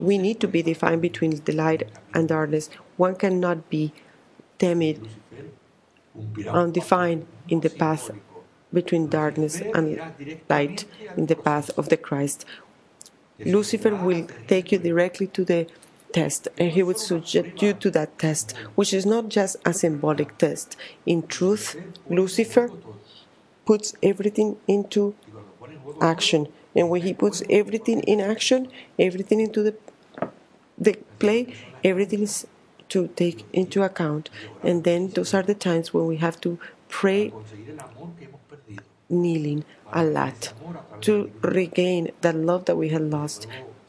We need to be defined between the light and darkness. One cannot be timid, undefined in the path between darkness and light in the path of the Christ. Lucifer will take you directly to the test, and he will subject you to that test, which is not just a symbolic test. In truth, Lucifer puts everything into action, and when he puts everything in action, everything into the play, everything is to take into account. And then those are the times when we have to pray kneeling a lot to regain that love that we had lost,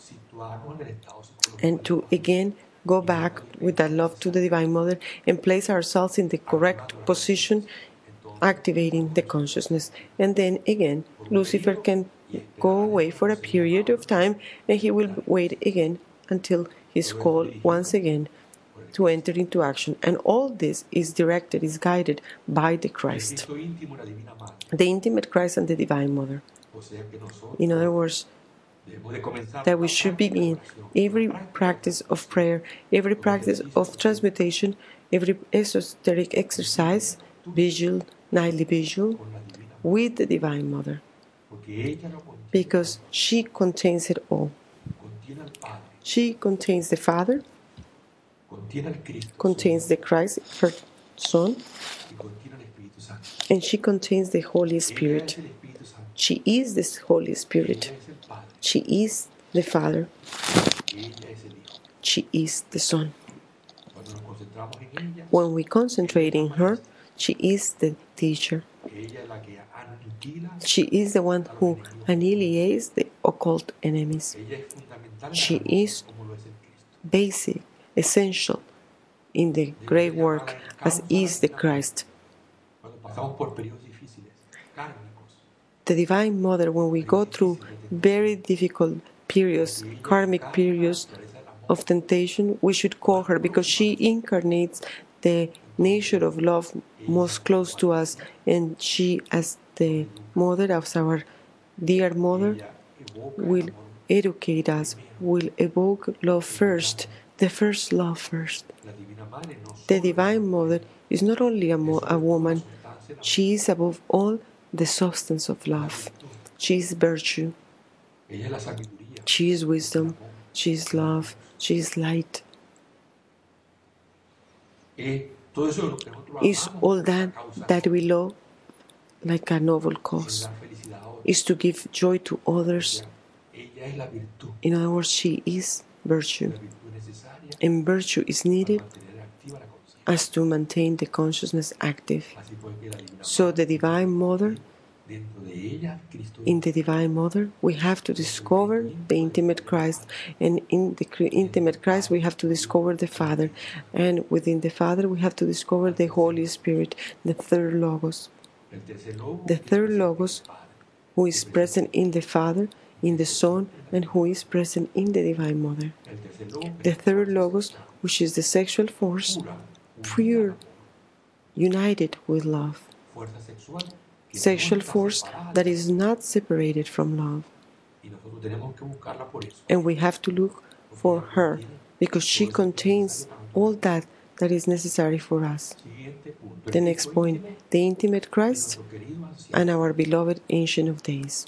and to again go back with that love to the Divine Mother and place ourselves in the correct position, activating the consciousness. And then again, Lucifer can go away for a period of time, and he will wait again until he's called once again to enter into action. And all this is directed, is guided by the Christ, the intimate Christ and the Divine Mother. In other words, that we should begin every practice of prayer, every practice of transmutation, every esoteric exercise, vigil, nightly vigil, with the Divine Mother, because she contains it all. She contains the Father, contains the Christ, her Son, and she contains the Holy Spirit. She is the Holy Spirit. She is the Father. She is the Son. When we concentrate in her, she is the teacher. She is the one who annihilates the occult enemies. She is basic, essential in the great work as is the Christ. The Divine Mother, when we go through very difficult periods, karmic periods of temptation, we should call her, because she incarnates the nature of love most close to us, and she, as the mother, as our dear mother, will educate us, will evoke love first, the first love first. The Divine Mother is not only a woman, she is above all the substance of love. She is virtue. She is wisdom. She is love. She is light. Is all that we love like a noble cause, is to give joy to others. In other words, she is virtue, and virtue is needed as to maintain the consciousness active. So the Divine Mother, in the Divine Mother, we have to discover the intimate Christ, and in the intimate Christ we have to discover the Father, and within the Father we have to discover the Holy Spirit, the third Logos. The third Logos, who is present in the Father, in the Son, and who is present in the Divine Mother. The third Logos, which is the sexual force, pure, united with love. Sexual force that is not separated from love. And we have to look for her, because she contains all that is necessary for us. The next point, the intimate Christ and our beloved Ancient of Days.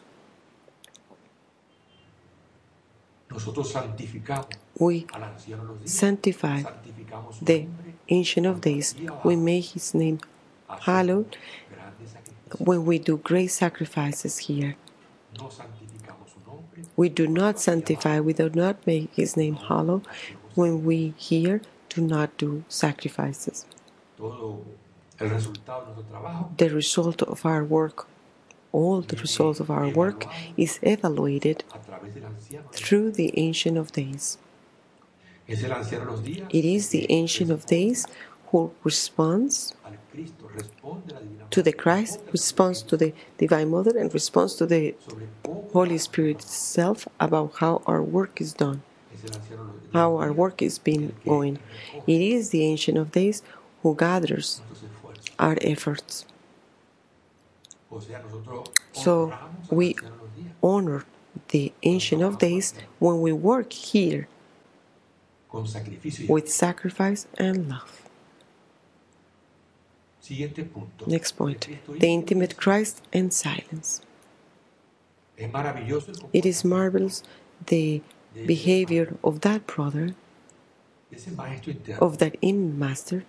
We sanctify the Ancient of Days. We make his name hallowed when we do great sacrifices here. We do not sanctify, we do not make his name hallowed when we here do not do sacrifices. The result of our work, all the results of our work, is evaluated through the Ancient of Days. It is the Ancient of Days who responds to the Christ, responds to the Divine Mother, and responds to the Holy Spirit itself about how our work is done, how our work is being going. It is the Ancient of Days who gathers our efforts. So we honor the Ancient of Days when we work here with sacrifice and love. Next point, the intimate Christ and silence. It is marvelous the behavior of that brother, of that inner master,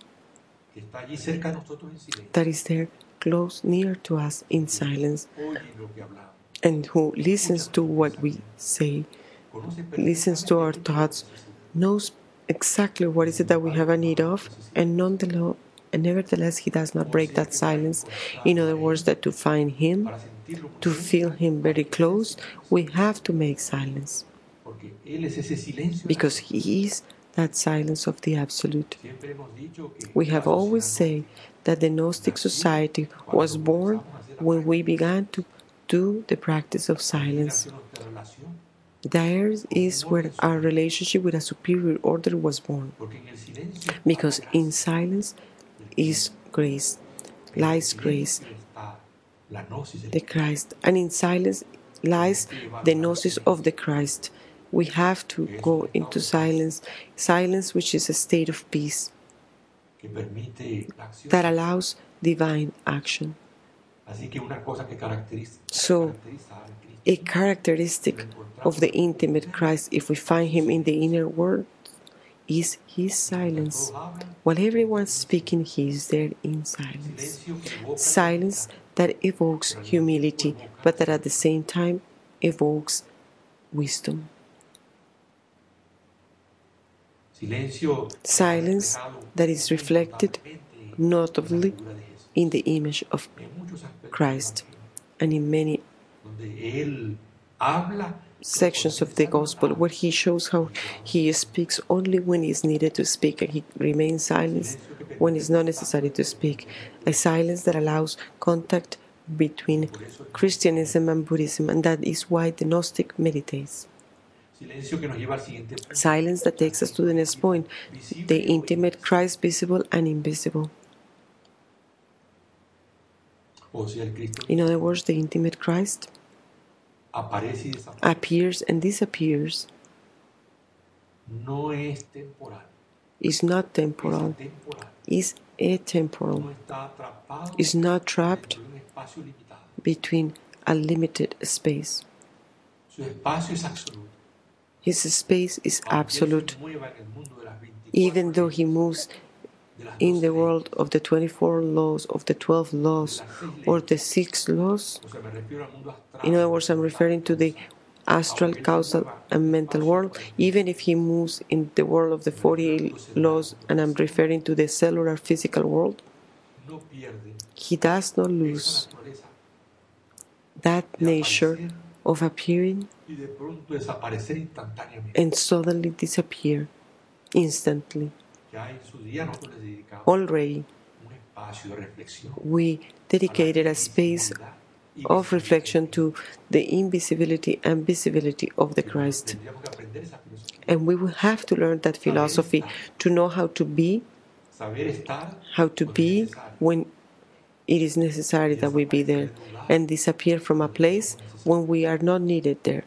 that is there close, near to us in silence, and who listens to what we say, listens to our thoughts, knows exactly what is it that we have a need of, and nevertheless he does not break that silence. In other words, that to find him, to feel him very close, we have to make silence, because he is that silence of the Absolute. We have always said that the Gnostic society was born when we began to do the practice of silence. There is where our relationship with a superior order was born, because in silence is grace, lies grace, the Christ, and in silence lies the gnosis of the Christ. We have to go into silence, silence which is a state of peace that allows divine action. So, a characteristic of the intimate Christ, if we find him in the inner world, is his silence. While everyone's speaking, he is there in silence. Silence that evokes humility, but that at the same time evokes wisdom. Silence that is reflected notably in the image of Christ and in many sections of the Gospel where he shows how he speaks only when it is needed to speak, and he remains silent when it's not necessary to speak. A silence that allows contact between Christianism and Buddhism, and that is why the Gnostic meditates. Silence that takes us to the next point, the intimate Christ, visible and invisible. In other words, the intimate Christ appears and disappears, is not temporal, is atemporal, is not trapped between a limited space. His space is absolute. Even though he moves in the world of the 24 laws, of the 12 laws, or the 6 laws, in other words, I'm referring to the astral, causal, and mental world, even if he moves in the world of the 48 laws, and I'm referring to the cellular physical world, he does not lose that nature of appearing and suddenly disappear instantly. Already, we dedicated a space of reflection to the invisibility and visibility of the Christ. And we will have to learn that philosophy to know how to be when it is necessary that we be there, and disappear from a place when we are not needed there.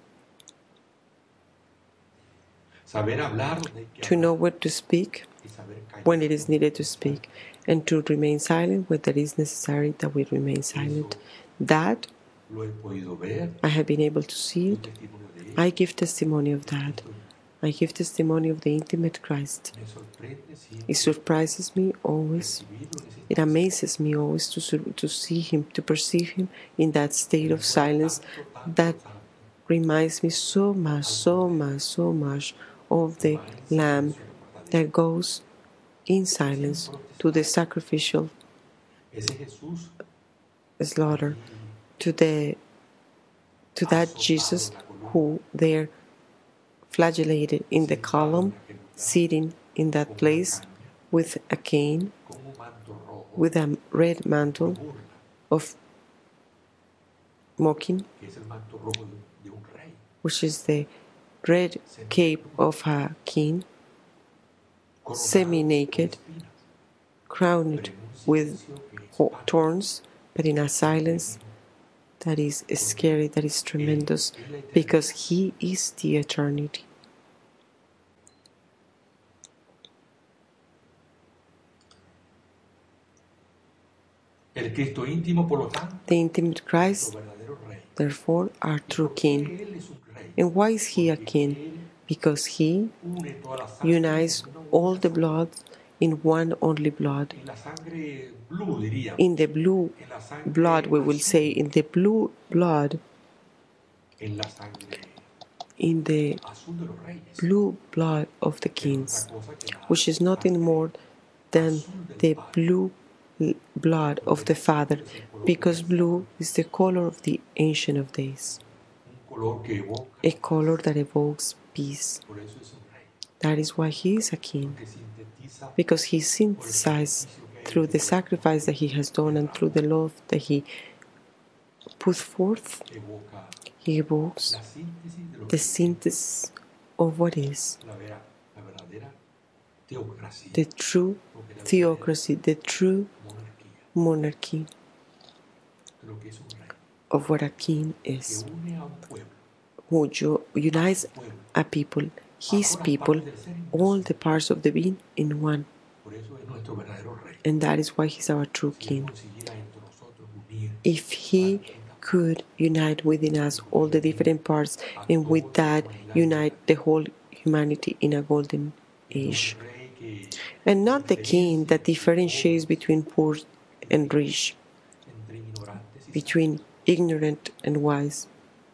To know where to speak when it is needed to speak, and to remain silent when it is necessary that we remain silent. That I have been able to see it. I give testimony of that. I give testimony of the intimate Christ. It surprises me always. It amazes me always to see him, to perceive him in that state of silence that reminds me so much, so much, so much of the Lamb that goes in silence to the sacrificial slaughter, to that Jesus who there flagellated in the column, sitting in that place with a cane, with a red mantle of mocking, which is the red cape of a king, semi-naked, crowned with thorns, but in a silence that is scary, that is tremendous, because he is the eternity. The intimate Christ, therefore, our true King. And why is he a king? Because he unites all the blood in one only blood. In the blue blood, we will say, in the blue blood, in the blue blood of the kings, which is nothing more than the blue blood of the Father, because blue is the color of the Ancient of Days, a color that evokes peace. That is why he is a king, because he synthesizes through the sacrifice that he has done and through the love that he put forth. He evokes the synthesis of what is the true theocracy, the true monarchy of what a king is, who unites a people, his people, all the parts of the being in one. And that is why he's our true king. If he could unite within us all the different parts, and with that unite the whole humanity in a golden age, and not the king that differentiates between poor and rich, between ignorant and wise.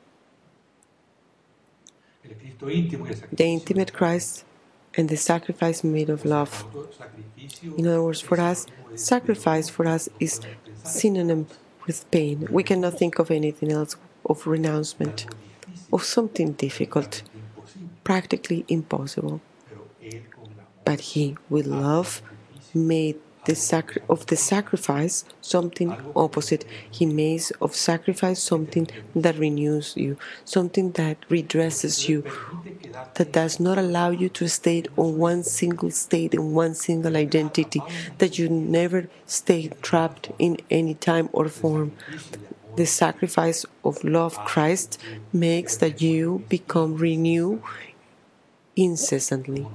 The intimate Christ and the sacrifice made of love. In other words, for us, sacrifice for us is synonym with pain. We cannot think of anything else, of renouncement, of something difficult, practically impossible. But he, with love, made the sacrifice something opposite. He makes of sacrifice something that renews you, something that redresses you, that does not allow you to stay on one single state and one single identity, that you never stay trapped in any time or form. The sacrifice of love, Christ, makes that you become renewed incessantly.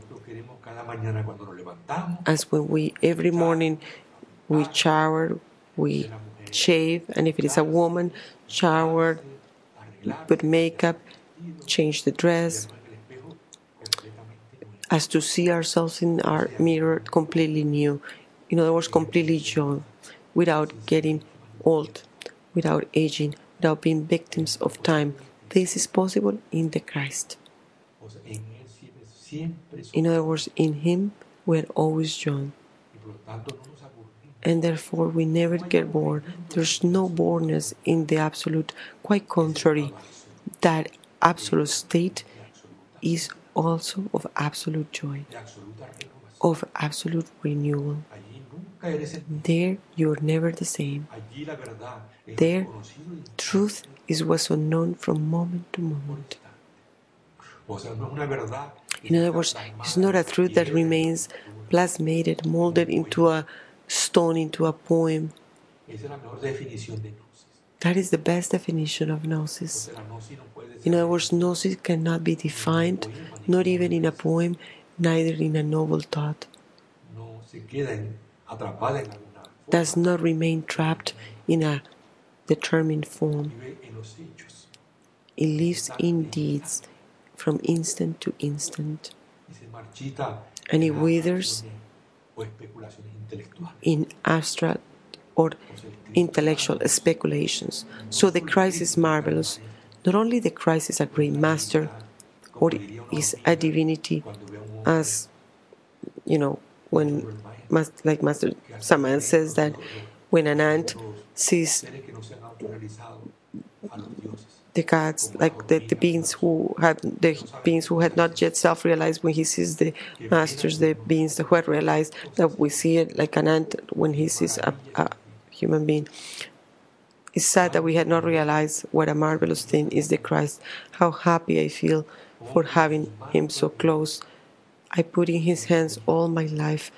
As when we, every morning, we shower, we shave, and if it is a woman, shower, put makeup, change the dress, as to see ourselves in our mirror completely new. In other words, completely young, without getting old, without aging, without being victims of time. This is possible in the Christ. In other words, in Him we're always young. And therefore we never get bored. There's no boredness in the absolute. Quite contrary, that absolute state is also of absolute joy, of absolute renewal. There you're never the same. There, truth is what's unknown from moment to moment. In other words, it's not a truth that remains plasmated, molded into a stone, into a poem. That is the best definition of gnosis. In other words, gnosis cannot be defined, not even in a poem, neither in a noble thought. Does not remain trapped in a determined form. It lives in deeds from instant to instant. And it withers in abstract or intellectual speculations. So the Christ is marvelous. Not only the Christ is a great master or is a divinity, as you know, when, like Master Samael says, that when an ant sees the gods, like the beings who had not yet self-realized, when he sees the masters, the beings who had realized, that we see it like an ant when he sees a human being. It's sad that we had not realized what a marvelous thing is the Christ. How happy I feel for having him so close. I put in his hands all my life.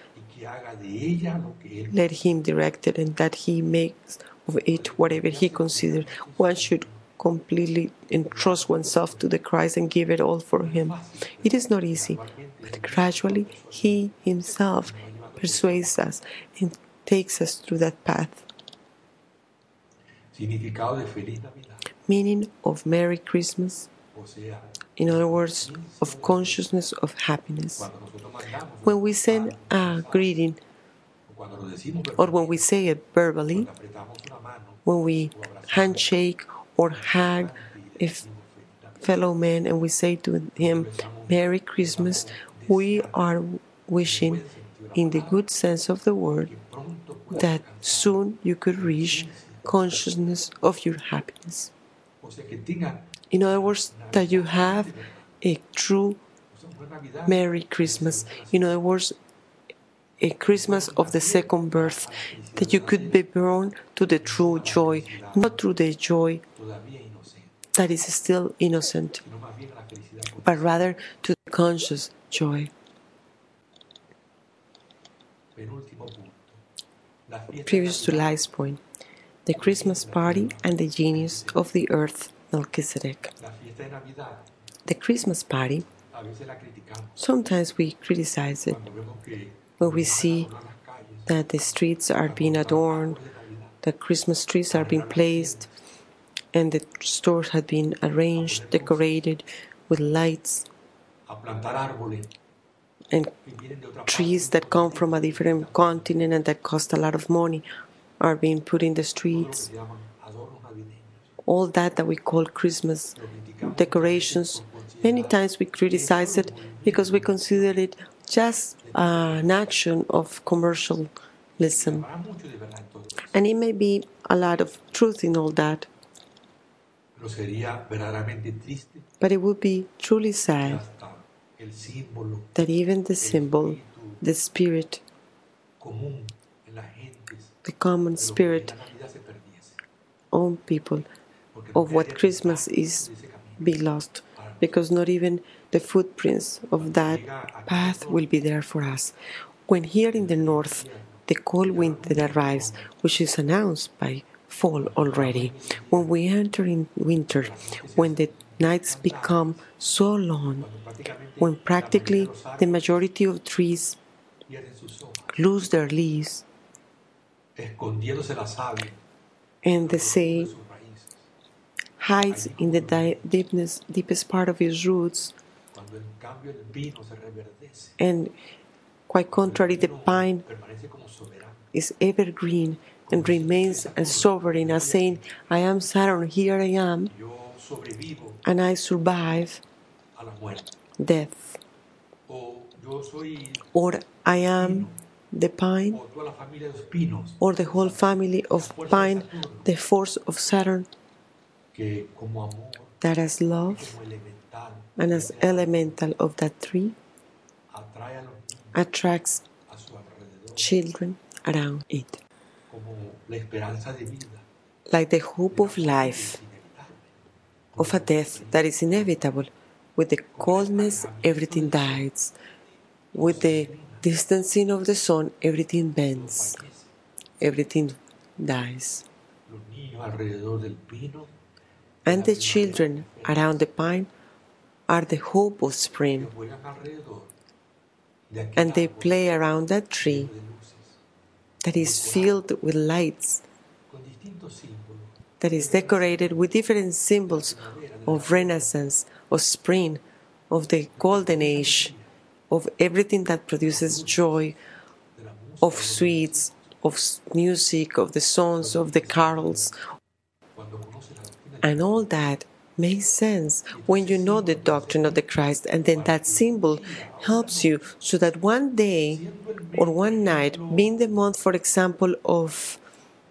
Let him direct it, and that he makes of it whatever he considers. One should completely entrust oneself to the Christ and give it all for him. It is not easy, but gradually he himself persuades us and takes us through that path. meaning of Merry Christmas, in other words, of consciousness of happiness. When we send a greeting, or when we say it verbally, when we handshake or hug a fellow man and we say to him, Merry Christmas, we are wishing, in the good sense of the word, that soon you could reach consciousness of your happiness. In other words, that you have a true Merry Christmas. In other words, a Christmas of the second birth, that you could be born to the true joy, not through the joy that is still innocent, but rather to the conscious joy. Previous to last point, the Christmas party and the genius of the earth, Melchizedek. The Christmas party, sometimes we criticize it when we see that the streets are being adorned, that Christmas trees are being placed, and the stores have been arranged, decorated with lights, and trees that come from a different continent and that cost a lot of money are being put in the streets. All that we call Christmas decorations, many times we criticize it because we consider it just an action of commercialism. And it may be a lot of truth in all that. But it would be truly sad that even the symbol, the spirit, the common spirit on people of what Christmas is, be lost, because not even the footprints of that path will be there for us. When here in the north, the cold winter arrives, which is announced by fall already, when we enter in winter, when the nights become so long, when practically the majority of trees lose their leaves, and the sea hides in the deepest part of its roots, and quite contrary, the pine is evergreen and remains as sovereign as saying, I am Saturn, here I am, and I survive death. Or I am the pine, or the whole family of pine, the force of Saturn, that as love and as elemental of that tree attracts children around it. Like the hope of life, of a death that is inevitable. With the coldness, everything dies. With the distancing of the sun, everything bends. Everything dies. And the children around the pine are the hope of spring. And they play around that tree that is filled with lights, that is decorated with different symbols of Renaissance, of spring, of the golden age, of everything that produces joy, of sweets, of music, of the songs, of the carols. And all that makes sense when you know the doctrine of the Christ, and then that symbol helps you so that one day or one night, being the month, for example, of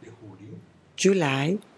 July,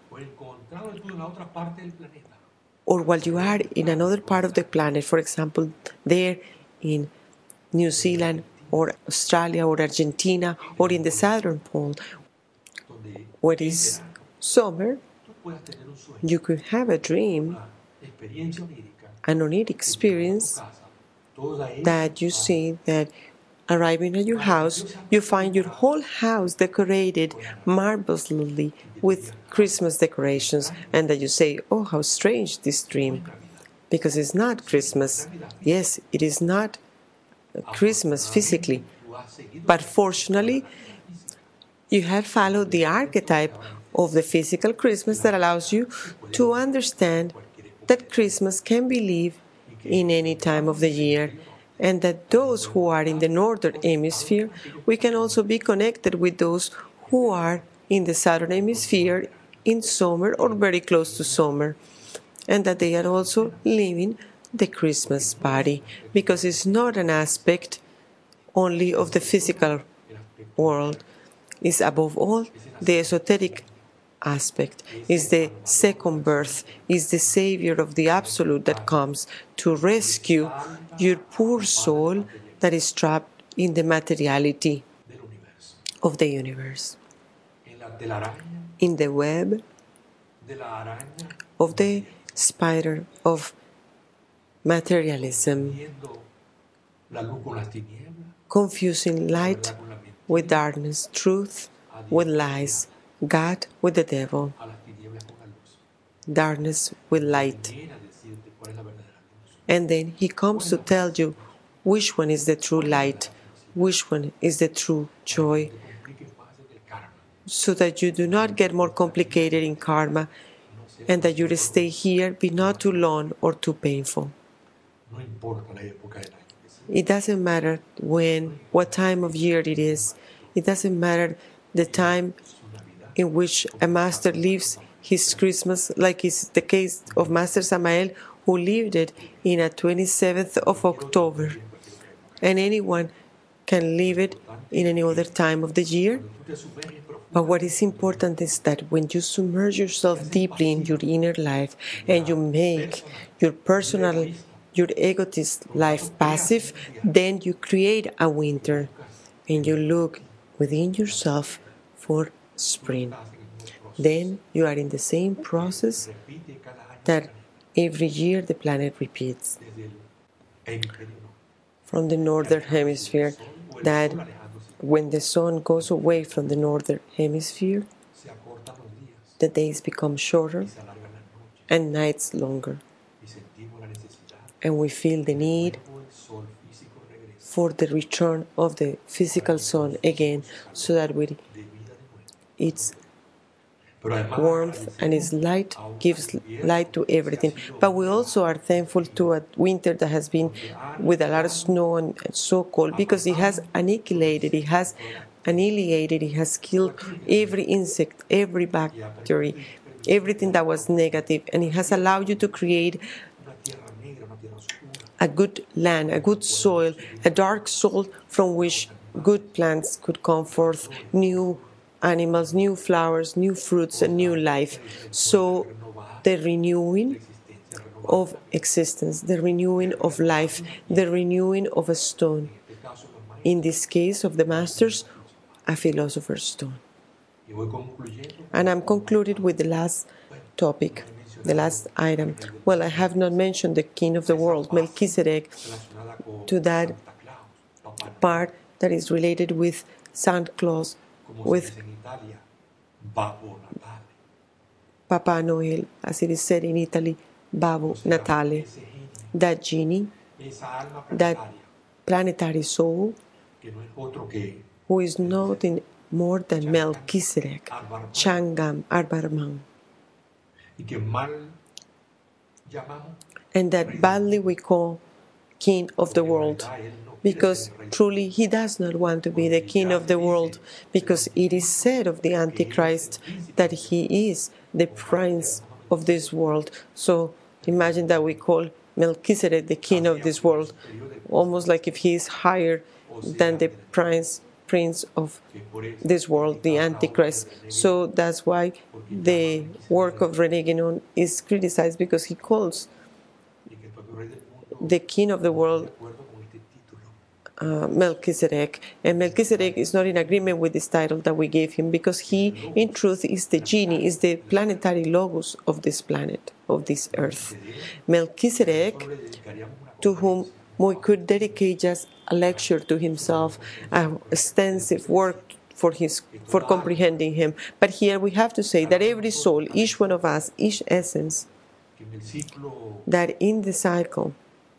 or while you are in another part of the planet, for example, there in New Zealand or Australia or Argentina or in the Southern Pole, where it is summer, you could have a dream, an oniric experience, that you see that arriving at your house, you find your whole house decorated marvelously with Christmas decorations, and that you say, oh, how strange this dream, because it's not Christmas. Yes, it is not Christmas physically, but fortunately, you have followed the archetype of the physical Christmas that allows you to understand that Christmas can be lived in any time of the year, and that those who are in the northern hemisphere, we can also be connected with those who are in the southern hemisphere in summer or very close to summer, and that they are also living the Christmas party, because it's not an aspect only of the physical world, is above all the esoteric aspect, is the second birth, is the Savior of the Absolute that comes to rescue your poor soul that is trapped in the materiality of the universe, in the web of the spider of materialism, confusing light with darkness, truth with lies, God with the devil, darkness with light. And then he comes to tell you which one is the true light, which one is the true joy, so that you do not get more complicated in karma, and that your stay here be not too long or too painful. It doesn't matter when, what time of year it is. It doesn't matter the time in which a master lives his Christmas, like is the case of Master Samael, who lived it in a 27th of October. And anyone can live it in any other time of the year. But what is important is that when you submerge yourself deeply in your inner life and you make your personal, your egotist life passive, then you create a winter and you look within yourself for spring. Then you are in the same process that every year the planet repeats. From the northern hemisphere, that when the sun goes away from the northern hemisphere, the days become shorter and nights longer. And we feel the need for the return of the physical sun again, so that with its warmth and its light gives light to everything. But we also are thankful to a winter that has been with a lot of snow and so cold, because it has annihilated, it has annihilated, it has killed every insect, every bacteria, everything that was negative, and it has allowed you to create a good land, a good soil, a dark soil from which good plants could come forth, new animals, new flowers, new fruits, and new life. So the renewing of existence, the renewing of life, the renewing of a stone. In this case of the masters, a philosopher's stone. And I'm concluded with the last topic, the last item. Well, I have not mentioned the king of the world, Melchizedek, to that part that is related with Santa Claus, with Papa Noel, as it is said in Italy, Babbo Natale, that genie, that planetary soul, who is nothing more than Melchizedek, Changam Arbarman, and that badly we call king of the world, because truly he does not want to be the king of the world, because it is said of the Antichrist that he is the prince of this world. So imagine that we call Melchizedek the king of this world, almost like if he is higher than the prince of this world, the Antichrist. So that's why the work of René Guénon is criticized, because he calls the king of the world Melchizedek, and Melchizedek is not in agreement with this title that we gave him, because he in truth is the genie, is the planetary logos of this planet, of this earth. Melchizedek, to whom we could dedicate just a lecture to himself, an extensive work for comprehending him. But here we have to say that every soul, each one of us, each essence, that in the cycle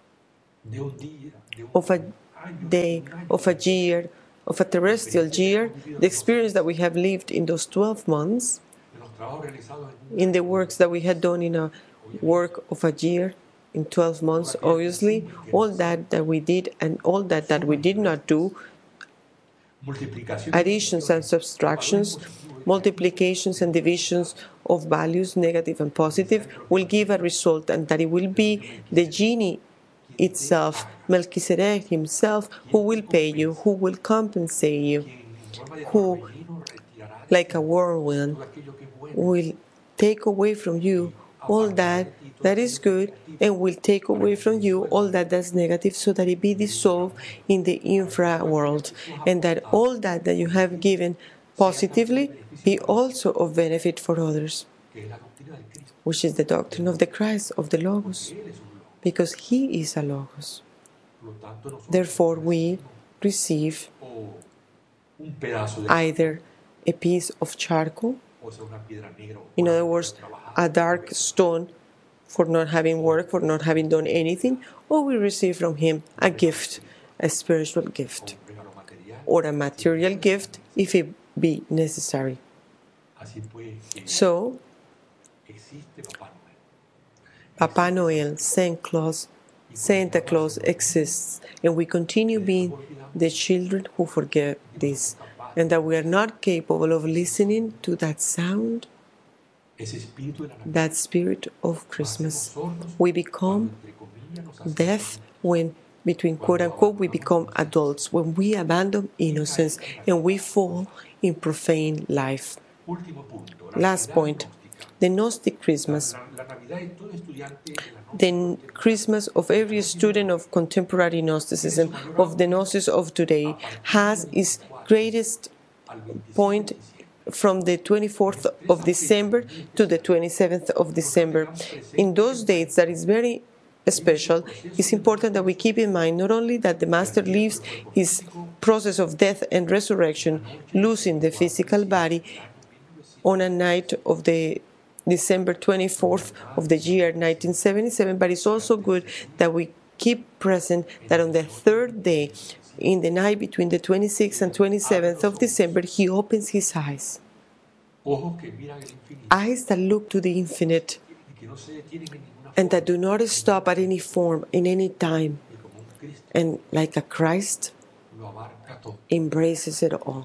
of a day, of a year, of a terrestrial year, the experience that we have lived in those 12 months in the works that we had done in a work of a year, in 12 months, obviously, all that we did and all that we did not do, additions and subtractions, multiplications and divisions of values, negative and positive, will give a result, and that it will be the genie itself, Melchizedek himself, who will pay you, who will compensate you, who, like a whirlwind, will take away from you all that is good and will take away from you all that's negative, so that it be dissolved in the infra world, and that all that you have given positively be also of benefit for others, which is the doctrine of the Christ, of the Logos, because He is a Logos. Therefore, we receive either a piece of charcoal, in other words, a dark stone for not having worked, for not having done anything, or we receive from Him a gift, a spiritual gift, or a material gift if it be necessary. So, Papa Noel, Santa Claus exists, and we continue being the children who forget this, and that we are not capable of listening to that sound, that spirit of Christmas. We become deaf when, between quote unquote, we become adults, when we abandon innocence and we fall in profane life. Last point, the Gnostic Christmas. The Christmas of every student of contemporary Gnosticism, of the Gnosis of today, has its greatest point from the 24th of December to the 27th of December. In those dates, that is very special, it's important that we keep in mind not only that the Master leaves his process of death and resurrection, losing the physical body on a night of the December 24th of the year 1977, but it's also good that we keep present that on the third day, in the night between the 26th and 27th of December, he opens his eyes. Eyes that look to the infinite and that do not stop at any form, in any time, and like a Christ, embraces it all,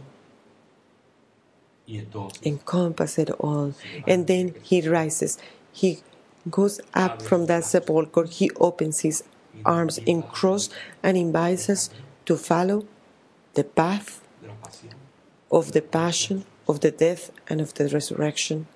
encompasses it all. And then he rises. He goes up from that sepulchre. He opens his arms in cross and invites us to follow the path of the passion, of the death, and of the resurrection.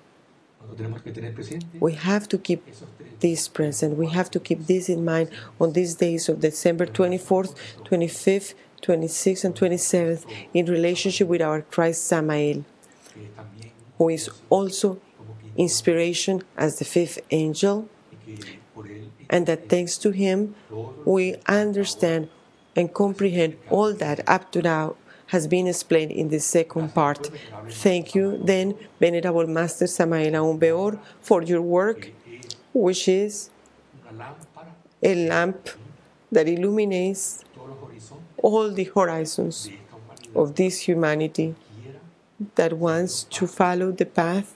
We have to keep this present. We have to keep this in mind on these days of December 24th, 25th, 26th, and 27th, in relationship with our Christ Samael, who is also inspiration as the fifth angel, and that thanks to him we understand and comprehend all that up to now has been explained in the second part. Thank you, then, Venerable Master Samael Aun Weor, for your work, which is a lamp that illuminates all the horizons of this humanity that wants to follow the path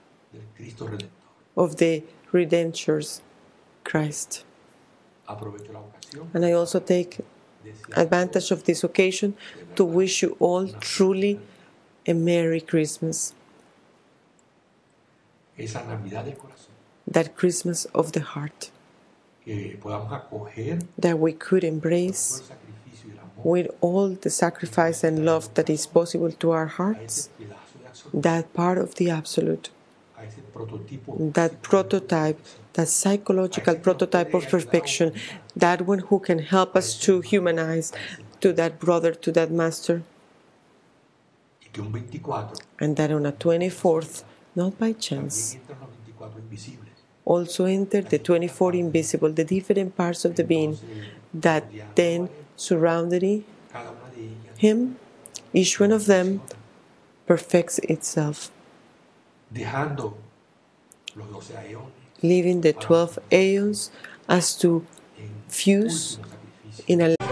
of the Redemptor's Christ. And I also take advantage of this occasion to wish you all truly a Merry Christmas. That Christmas of the heart that we could embrace with all the sacrifice and love that is possible to our hearts, that part of the Absolute, that prototype, that psychological prototype of perfection, that one who can help us to humanize to that brother, to that master. And that on a 24th, not by chance, also enter the 24 invisible, the different parts of the being that then surrounded him, each one of them perfects itself, leaving the 12 aeons as to fuse in a